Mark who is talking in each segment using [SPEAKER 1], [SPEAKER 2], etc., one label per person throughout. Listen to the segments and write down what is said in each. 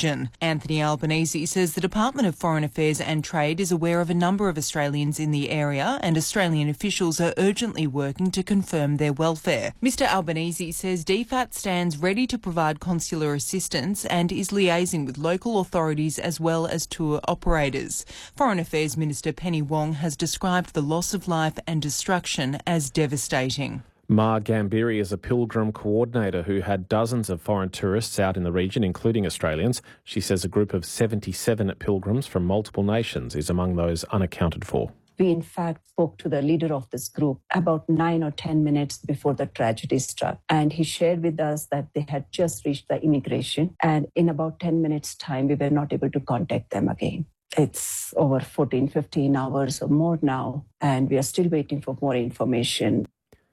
[SPEAKER 1] Anthony Albanese says the Department of Foreign Affairs and Trade is aware of a number of Australians in the area and Australian officials are urgently working to confirm their welfare. Mr Albanese says DFAT stands ready to provide consular assistance and is liaising with local authorities as well as tour operators. Foreign Affairs Minister Penny Wong has described the loss of life and destruction as devastating.
[SPEAKER 2] Ma Gambiri is a pilgrim coordinator who had dozens of foreign tourists out in the region, including Australians. She says a group of 77 pilgrims from multiple nations is among those unaccounted for.
[SPEAKER 3] We, in fact, spoke to the leader of this group about 9 or 10 minutes before the tragedy struck. And he shared with us that they had just reached the immigration. And in about 10 minutes' time, we were not able to contact them again. It's over 14, 15 hours or more now, and we are still waiting for more information.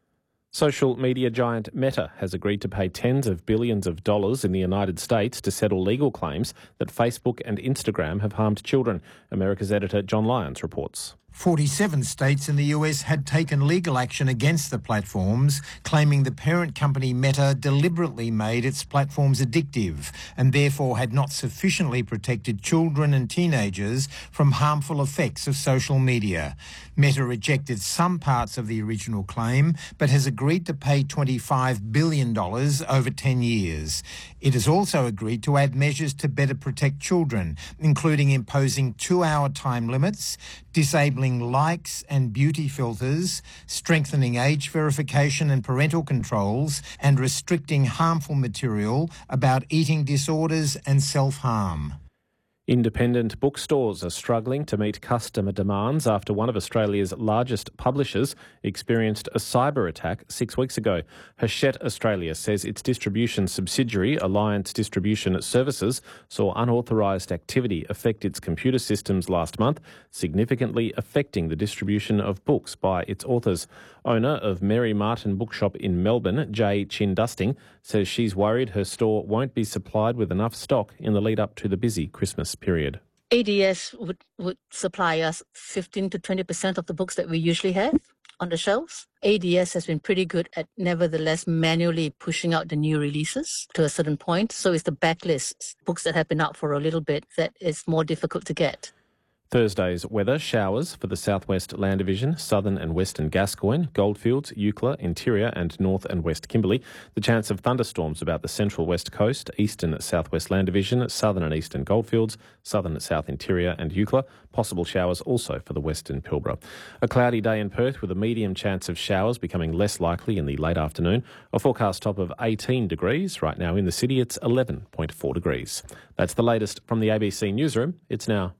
[SPEAKER 2] Social media giant Meta has agreed to pay tens of billions of dollars in the United States to settle legal claims that Facebook and Instagram have harmed children. America's editor John Lyons reports.
[SPEAKER 4] 47 states in the US had taken legal action against the platforms, claiming the parent company Meta deliberately made its platforms addictive and therefore had not sufficiently protected children and teenagers from harmful effects of social media. Meta rejected some parts of the original claim, but has agreed to pay $25 billion over 10 years. It has also agreed to add measures to better protect children, including imposing 2-hour time limits, disabling likes and beauty filters, strengthening age verification and parental controls, and restricting harmful material about eating disorders and self-harm.
[SPEAKER 2] Independent bookstores are struggling to meet customer demands after one of Australia's largest publishers experienced a cyber attack 6 weeks ago. Hachette Australia says its distribution subsidiary, Alliance Distribution Services, saw unauthorised activity affect its computer systems last month, significantly affecting the distribution of books by its authors. Owner of Mary Martin Bookshop in Melbourne, Jay Chindusting, says she's worried her store won't be supplied with enough stock in the lead up to the busy Christmas period.
[SPEAKER 5] ADS would supply us 15 to 20% of the books that we usually have on the shelves. ADS has been pretty good at nevertheless manually pushing out the new releases to a certain point. So it's the backlist books that have been out for a little bit that is more difficult to get.
[SPEAKER 2] Thursday's weather: showers for the southwest Land Division, southern and western Gascoyne, Goldfields, Eucla, Interior and north and west Kimberley. The chance of thunderstorms about the central west coast, eastern southwest Land Division, southern and eastern Goldfields, southern south Interior and Eucla. Possible showers also for the western Pilbara. A cloudy day in Perth with a medium chance of showers becoming less likely in the late afternoon. A forecast top of 18 degrees. Right now in the city it's 11.4 degrees. That's the latest from the ABC Newsroom. It's now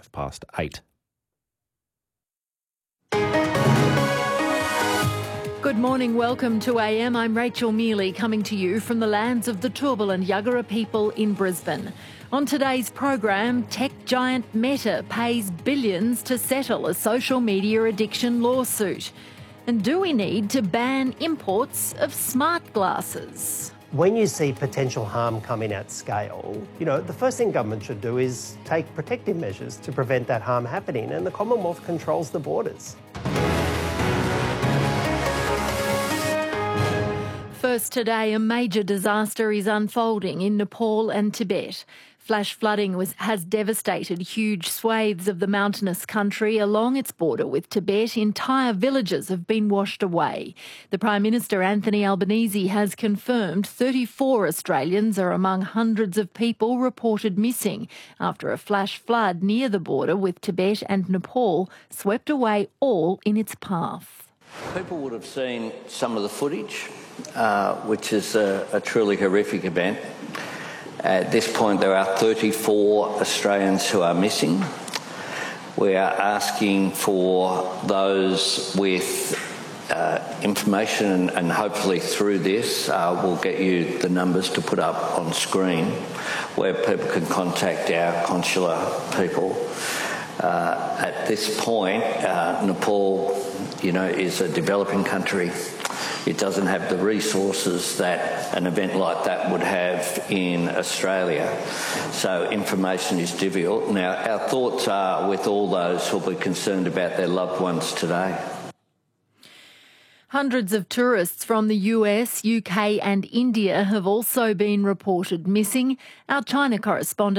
[SPEAKER 2] 8:05.
[SPEAKER 6] Good morning, welcome to AM. I'm Rachel Mealy coming to you from the lands of the Turrbal and Yuggera people in Brisbane. On today's program, tech giant Meta pays billions to settle a social media addiction lawsuit. And do we need to ban imports of smart glasses?
[SPEAKER 7] When you see potential harm coming at scale, the first thing government should do is take protective measures to prevent that harm happening, and the Commonwealth controls the borders.
[SPEAKER 6] First today, a major disaster is unfolding in Nepal and Tibet. Flash flooding has devastated huge swathes of the mountainous country along its border with Tibet. Entire villages have been washed away. The Prime Minister, Anthony Albanese, has confirmed 34 Australians are among hundreds of people reported missing after a flash flood near the border with Tibet and Nepal swept away all in its path.
[SPEAKER 8] People would have seen some of the footage, which is a truly horrific event. At this point, there are 34 Australians who are missing. We are asking for those with information, and hopefully through this we'll get you the numbers to put up on screen where people can contact our consular people. At this point, Nepal, is a developing country. It doesn't have the resources that an event like that would have in Australia. So information is difficult. Now, our thoughts are with all those who will be concerned about their loved ones today.
[SPEAKER 6] Hundreds of tourists from the US, UK and India have also been reported missing. Our China correspondent